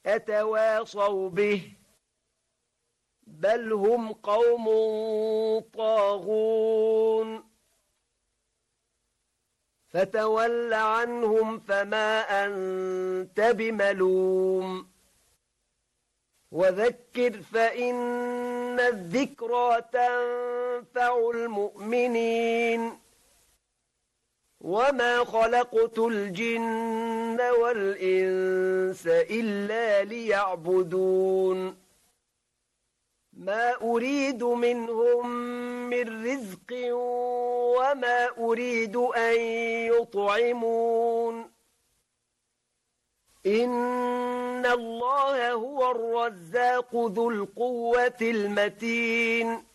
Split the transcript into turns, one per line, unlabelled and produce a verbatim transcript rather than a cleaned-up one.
أتواصوا به بل هم قوم طاغون فتول عنهم فما أنت بملوم وذكر فإن الذكرى تنفع المؤمنين وما خلقت الجن والإنس إلا ليعبدون ما أريد منهم من رزق وما أريد أن يطعمون إن الله هو الرزاق ذو القوة المتين